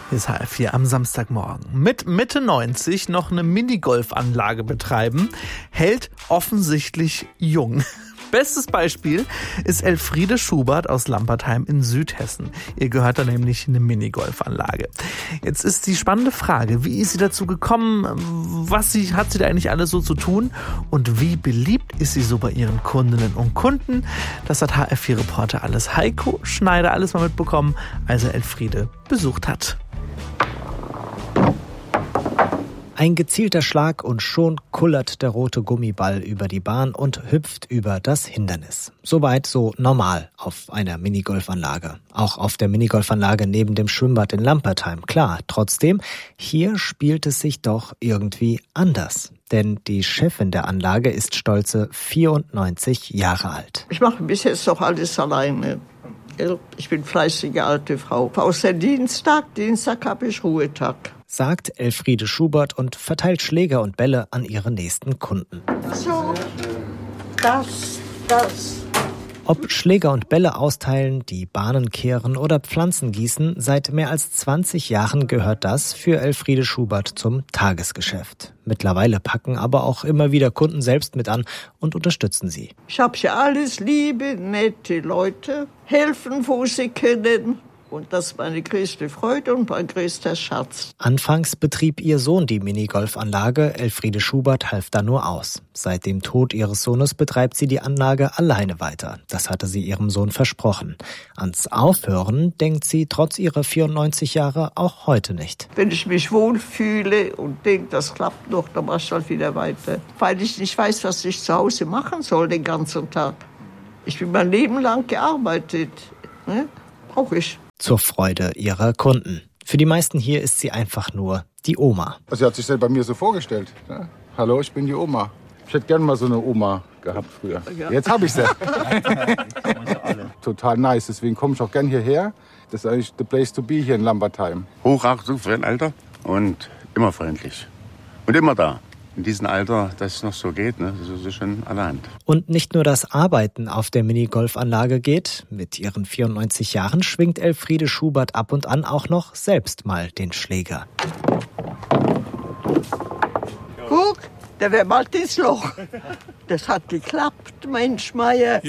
Hier ist HR4 am Samstagmorgen. Mit Mitte 90 noch eine Minigolfanlage betreiben, hält offensichtlich jung. Bestes Beispiel ist Elfriede Schubert aus Lampertheim in Südhessen. Ihr gehört da nämlich eine Minigolfanlage. Jetzt ist die spannende Frage, wie ist sie dazu gekommen? Hat sie da eigentlich alles so zu tun? Und wie beliebt ist sie so bei ihren Kundinnen und Kunden? Das hat HR4-Reporter Heiko Schneider alles mal mitbekommen, als er Elfriede besucht hat. Ein gezielter Schlag und schon kullert der rote Gummiball über die Bahn und hüpft über das Hindernis. Soweit so normal auf einer Minigolfanlage. Auch auf der Minigolfanlage neben dem Schwimmbad in Lampertheim, klar. Trotzdem, hier spielt es sich doch irgendwie anders. Denn die Chefin der Anlage ist stolze 94 Jahre alt. Ich mache bis jetzt doch alles alleine. Ich bin fleißige alte Frau. Außer Dienstag habe ich Ruhetag. Sagt Elfriede Schubert und verteilt Schläger und Bälle an ihre nächsten Kunden. So, das. Ob Schläger und Bälle austeilen, die Bahnen kehren oder Pflanzen gießen, seit mehr als 20 Jahren gehört das für Elfriede Schubert zum Tagesgeschäft. Mittlerweile packen aber auch immer wieder Kunden selbst mit an und unterstützen sie. Ich habe ja alles liebe, nette Leute, helfen, wo sie können. Und das ist meine größte Freude und mein größter Schatz. Anfangs betrieb ihr Sohn die Minigolfanlage. Elfriede Schubert half da nur aus. Seit dem Tod ihres Sohnes betreibt sie die Anlage alleine weiter. Das hatte sie ihrem Sohn versprochen. Ans Aufhören denkt sie trotz ihrer 94 Jahre auch heute nicht. Wenn ich mich wohlfühle und denke, das klappt noch, dann mache ich halt wieder weiter. Weil ich nicht weiß, was ich zu Hause machen soll den ganzen Tag. Ich bin mein Leben lang gearbeitet. Brauche ich. Zur Freude ihrer Kunden. Für die meisten hier ist sie einfach nur die Oma. Sie hat sich bei mir so vorgestellt. Ja? Hallo, ich bin die Oma. Ich hätte gerne mal so eine Oma gehabt früher. Ja. Jetzt habe ich sie. Total nice, deswegen komme ich auch gern hierher. Das ist eigentlich the place to be hier in Lampertheim. Hochachtung für ein Alter und immer freundlich. Und immer da. In diesem Alter, dass es noch so geht, das ist schon allerhand. Und nicht nur das Arbeiten auf der Minigolfanlage geht. Mit ihren 94 Jahren schwingt Elfriede Schubert ab und an auch noch selbst mal den Schläger. Guck, der wäre bald ins Loch. Das hat geklappt, Mensch, Meier.